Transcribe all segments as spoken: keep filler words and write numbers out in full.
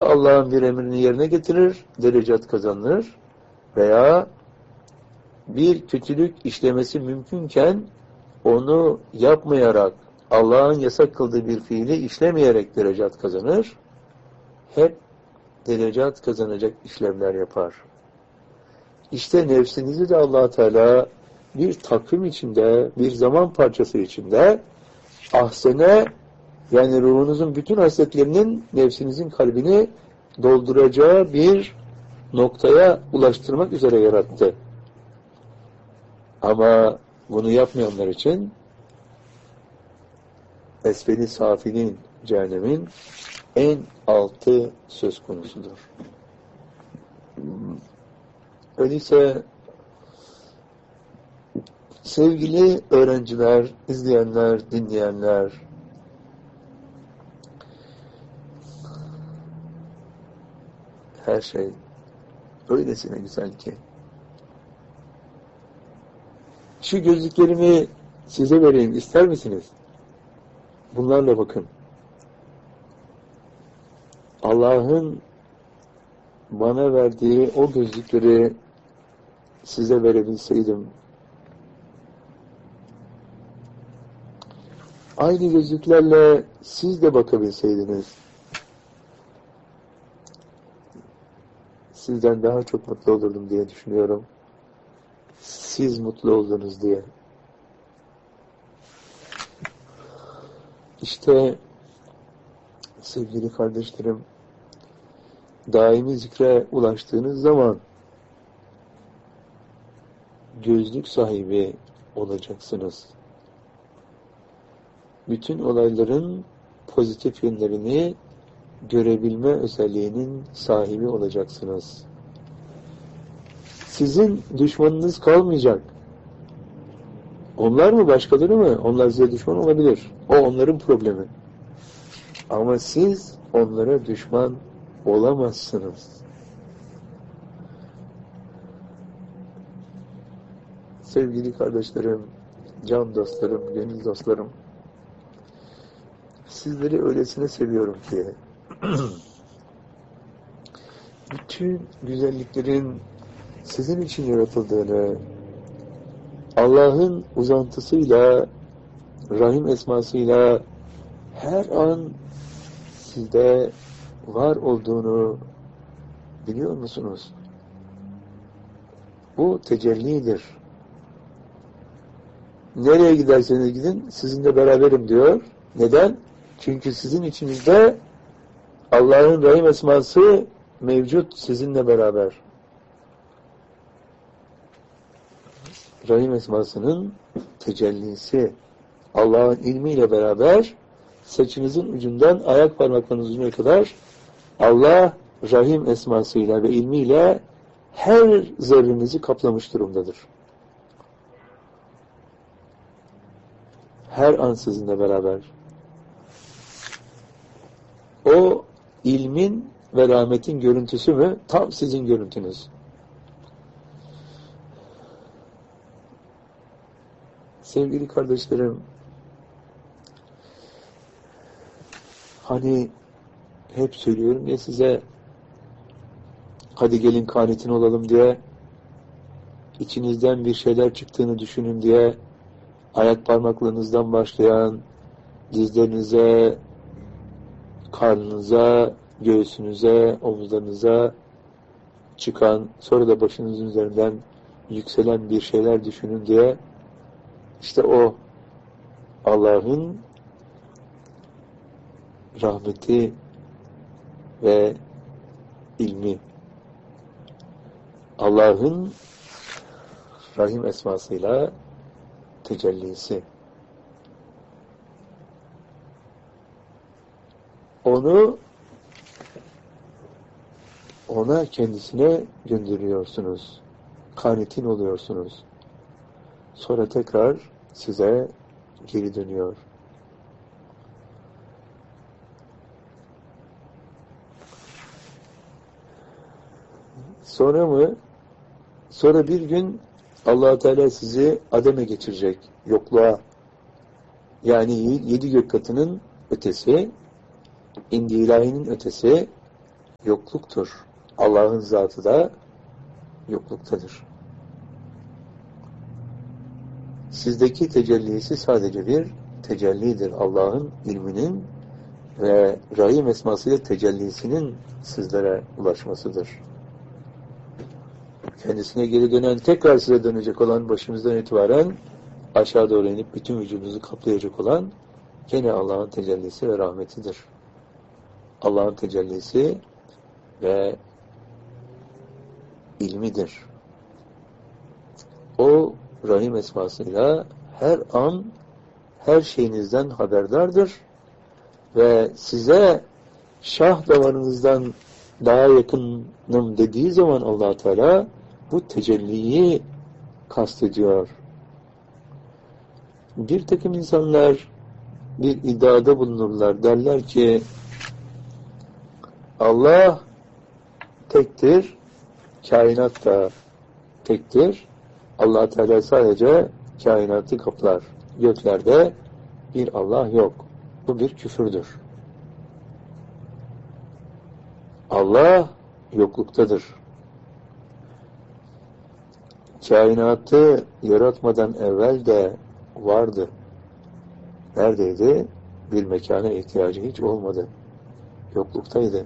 Allah'ın bir emrini yerine getirir, derecat kazanır veya bir kötülük işlemesi mümkünken onu yapmayarak, Allah'ın yasak kıldığı bir fiili işlemeyerek derecat kazanır. Hep derecat kazanacak işlemler yapar. İşte nefsinizi de Allah Teala bir takvim içinde, bir zaman parçası içinde ahsene, yani ruhunuzun bütün hasletlerinin nefsinizin kalbini dolduracağı bir noktaya ulaştırmak üzere yarattı. Ama bunu yapmayanlar için esfeli safilin, cehennemin en altı söz konusudur. Öyleyse sevgili öğrenciler, izleyenler, dinleyenler, her şey öylesine güzel ki. Şu gözlüklerimi size vereyim, ister misiniz? Bunlarla bakın. Allah'ın bana verdiği o gözlükleri size verebilseydim, aynı gözlüklerle siz de bakabilseydiniz, sizden daha çok mutlu olurdum diye düşünüyorum. Siz mutlu oldunuz diye. İşte sevgili kardeşlerim, daimi zikre ulaştığınız zaman gözlük sahibi olacaksınız. Bütün olayların pozitif yönlerini görebilme özelliğinin sahibi olacaksınız. Sizin düşmanınız kalmayacak. Onlar mı, başkaları mı? Onlar size düşman olabilir. O onların problemi. Ama siz onlara düşman olamazsınız. Sevgili kardeşlerim, can dostlarım, gönül dostlarım, sizleri öylesine seviyorum ki bütün güzelliklerin sizin için yaratıldığını, Allah'ın uzantısıyla, Rahim esmasıyla her an sizde var olduğunu biliyor musunuz? Bu tecellidir. Nereye giderseniz gidin, sizinle beraberim diyor. Neden? Çünkü sizin içinizde Allah'ın Rahim esması mevcut, sizinle beraber. Rahim esmasının tecellisi Allah'ın ilmiyle beraber saçınızın ucundan ayak parmaklarınızın ucuna kadar Allah Rahim esmasıyla ve ilmiyle her zerrenizi kaplamış durumdadır. Her an sizinle beraber. O ilmin ve rahmetin görüntüsü mü? Tam sizin görüntünüz. Sevgili kardeşlerim, hani hep söylüyorum ya size, hadi gelin kanitin olalım diye, içinizden bir şeyler çıktığını düşünün diye, ayak parmaklarınızdan başlayan, dizlerinize, karnınıza, göğsünüze, omuzlarınıza çıkan, sonra da başınızın üzerinden yükselen bir şeyler düşünün diye, işte o Allah'ın rahmeti ve ilmi, Allah'ın Rahim esmasıyla tecellisi. Onu ona kendisine gönderiyorsunuz. Kanitin oluyorsunuz. Sonra tekrar size geri dönüyor. Sonra mı? Sonra bir gün Allah Teala sizi ademe geçirecek, yokluğa. Yani yedi gök katının ötesi, indi ilahinin ötesi, yokluktur. Allah'ın zatı da yokluktadır. Sizdeki tecellisi sadece bir tecellidir. Allah'ın ilminin ve Rahim esmasıyla tecellisinin sizlere ulaşmasıdır. Kendisine geri dönen, tekrar size dönecek olan, başımızdan itibaren aşağı doğru inip bütün vücudunuzu kaplayacak olan gene Allah'ın tecellisi ve rahmetidir. Allah'ın tecellisi ve ilmidir. O Rahim esmasıyla her an her şeyinizden haberdardır ve size şah damarınızdan daha yakınım dediği zaman Allah Teala bu tecelliyi kastediyor. Bir takım insanlar bir iddiada bulunurlar. Derler ki Allah tektir, kainat da tektir. Allah Teala sadece kainatı kaplar. Göklerde bir Allah yok. Bu bir küfürdür. Allah yokluktadır. Kainatı yaratmadan evvel de vardı. Neredeydi? Bir mekana ihtiyacı hiç olmadı. Yokluktaydı.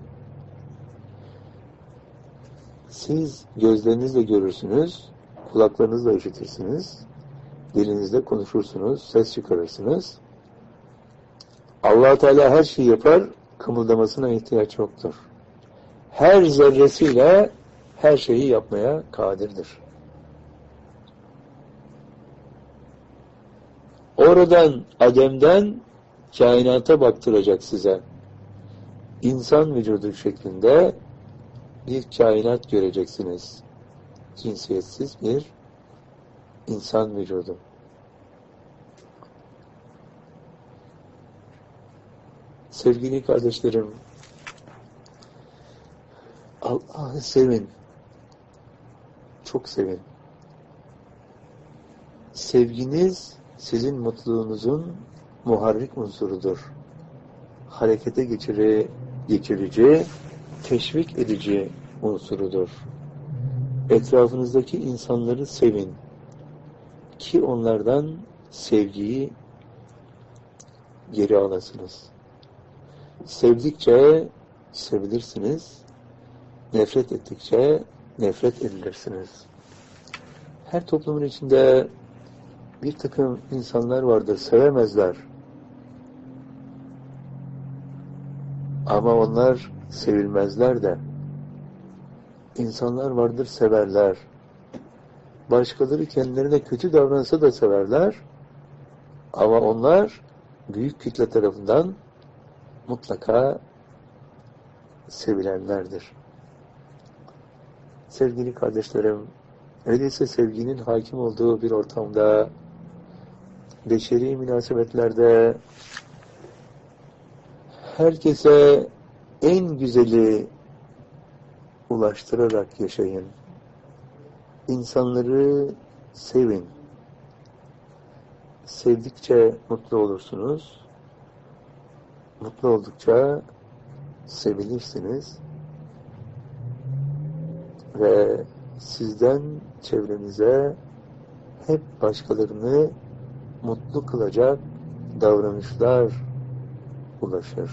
Siz gözlerinizle görürsünüz, kulaklarınızla işitirsiniz, dilinizle konuşursunuz, ses çıkarırsınız. Allah Teala her şeyi yapar, kımıldamasına ihtiyaç yoktur. Her zerresiyle her şeyi yapmaya kadirdir. Oradan, Adem'den kainata baktıracak size. İnsan vücudu şeklinde bir kainat göreceksiniz. Cinsiyetsiz bir insan vücudu. Sevgili kardeşlerim, Allah'ı sevin. Çok sevin. Sevginiz sizin mutluluğunuzun muharrik unsurudur. Harekete geçiri, geçirici, teşvik edici unsurudur. Etrafınızdaki insanları sevin. Ki onlardan sevgiyi geri alasınız. Sevdikçe sevilirsiniz. Nefret ettikçe nefret edilirsiniz. Her toplumun içinde bir takım insanlar vardır, sevemezler. Ama onlar sevilmezler de. İnsanlar vardır, severler. Başkaları kendilerine kötü davransa da severler. Ama onlar büyük kitle tarafından mutlaka sevilenlerdir. Sevgili kardeşlerim, öyleyse sevginin hakim olduğu bir ortamda, beşeri münasebetlerde herkese en güzeli ulaştırarak yaşayın. İnsanları sevin. Sevdikçe mutlu olursunuz. Mutlu oldukça sevilirsiniz. Ve sizden çevrenize hep başkalarını mutlu kılacak davranışlar ulaşır.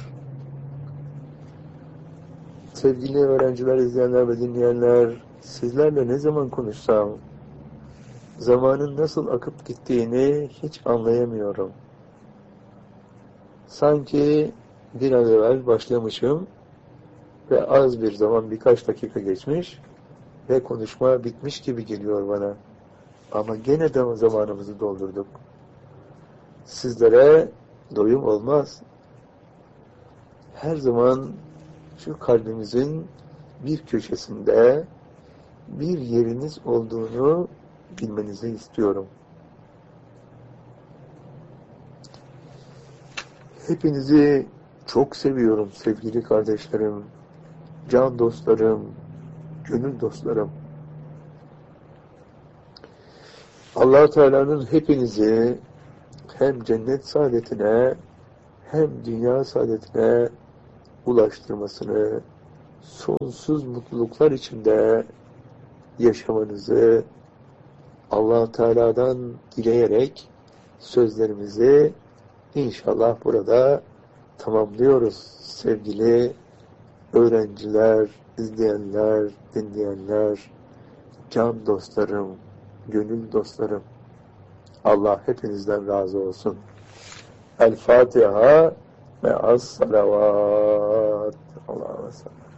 Sevgili öğrenciler, izleyenler ve dinleyenler, sizlerle ne zaman konuşsam zamanın nasıl akıp gittiğini hiç anlayamıyorum. Sanki bir an evvel başlamışım ve az bir zaman, birkaç dakika geçmiş ve konuşma bitmiş gibi geliyor bana. Ama gene de zamanımızı doldurduk. Sizlere doyum olmaz. Her zaman şu kalbimizin bir köşesinde bir yeriniz olduğunu bilmenizi istiyorum. Hepinizi çok seviyorum sevgili kardeşlerim, can dostlarım, gönül dostlarım. Allah Teala'nın hepinizi hem cennet saadetine hem dünya saadetine ulaştırmasını sonsuz mutluluklar içinde yaşamanızı Allah Teala'dan dileyerek sözlerimizi inşallah burada tamamlıyoruz. Sevgili öğrenciler, izleyenler, dinleyenler, can dostlarım, gönül dostlarım, Allah hepinizden razı olsun. El Fatiha ve as salavat. Allah'a emanet.